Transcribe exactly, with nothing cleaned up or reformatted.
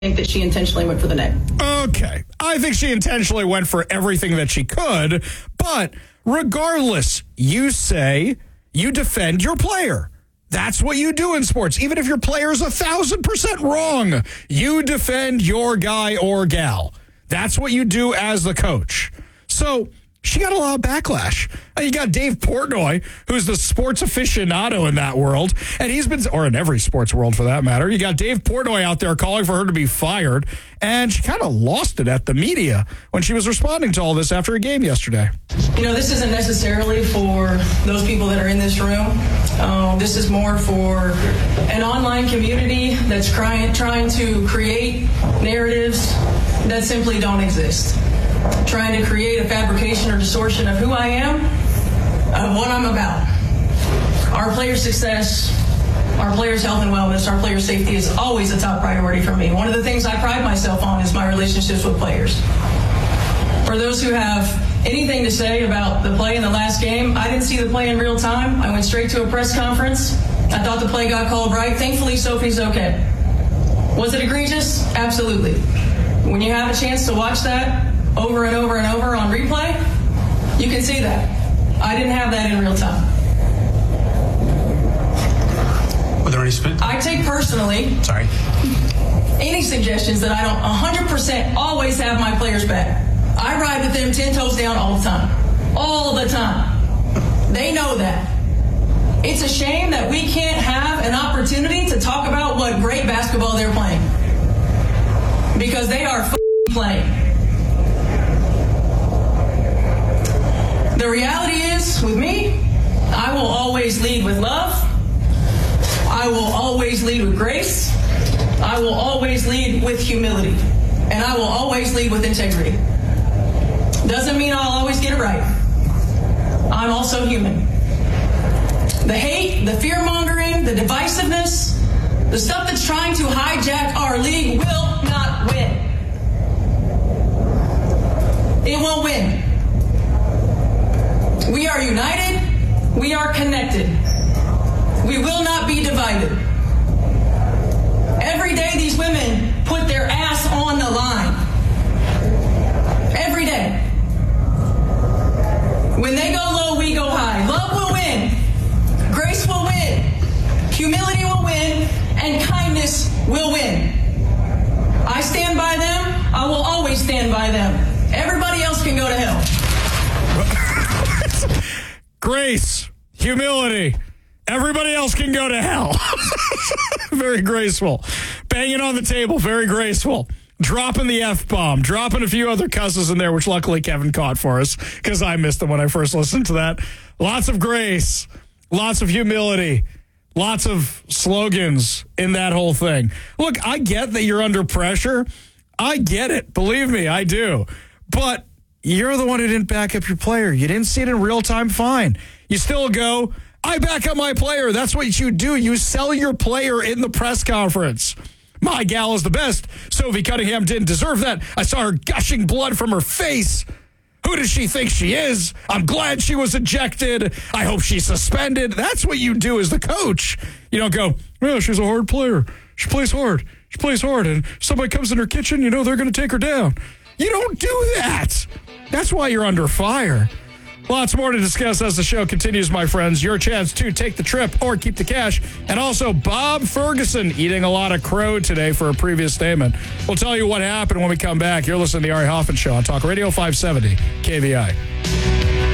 think that she intentionally went for the neck. Okay. I think she intentionally went for everything that she could, but regardless, you say you defend your player. That's what you do in sports. Even if your player's a thousand percent wrong, you defend your guy or gal. That's what you do as the coach. So she got a lot of backlash. And you got Dave Portnoy, who's the sports aficionado in that world, and he's been, or in every sports world for that matter. You got Dave Portnoy out there calling for her to be fired, and she kind of lost it at the media when she was responding to all this after a game yesterday. You know, this isn't necessarily for those people that are in this room. Uh, this is more for an online community that's trying, trying to create narratives that simply don't exist. Trying to create a fabrication or distortion of who I am, of what I'm about. Our players' success, our players' health and wellness, our players' safety is always a top priority for me. One of the things I pride myself on is my relationships with players. For those who have anything to say about the play in the last game, I didn't see the play in real time. I went straight to a press conference. I thought the play got called right. Thankfully, Sophie's okay. Was it egregious? Absolutely. When you have a chance to watch that over and over and over on replay, you can see that. I didn't have that in real time. Were there any spin? I take personally Sorry. any suggestions that I don't one hundred percent always have my players back. I ride with them ten toes down all the time. All the time. They know that. It's a shame that we can't have an opportunity to talk about what great basketball they're playing. Because they are f***ing playing. The reality is, with me, I will always lead with love. I will always lead with grace. I will always lead with humility. And I will always lead with integrity. Doesn't mean I'll always get it right. I'm also human. The hate, the fear-mongering, the divisiveness, the stuff that's trying to hijack our league will not win. It won't win. We are united. We are connected. We will not be divided. Every day these women put their ass on the line. Every day. When they go low, we go high. Love will win. Grace will win. Humility will win. And kindness will win. I stand by them. I will always stand by them. Everybody else can go to hell. Grace, humility. Everybody else can go to hell. Very graceful. Banging on the table, very graceful. Dropping the F-bomb, dropping a few other cusses in there, which luckily Kevin caught for us because I missed them when I first listened to that. Lots of grace, lots of humility, lots of slogans in that whole thing. Look, I get that you're under pressure. I get it. Believe me, I do. But you're the one who didn't back up your player. You didn't see it in real time, fine. You still go, I back up my player. That's what you do. You sell your player in the press conference. My gal is the best. Sophie Cunningham didn't deserve that. I saw her gushing blood from her face. Who does she think she is? I'm glad she was ejected. I hope she's suspended. That's what you do as the coach. You don't go, well, she's a hard player. She plays hard. She plays hard. And somebody comes in her kitchen, you know, they're going to take her down. You don't do that. That's why you're under fire. Lots more to discuss as the show continues, my friends. Your chance to take the trip or keep the cash. And also Bob Ferguson eating a lot of crow today for a previous statement. We'll tell you what happened when we come back. You're listening to the Ari Hoffman Show on Talk Radio five seventy K V I.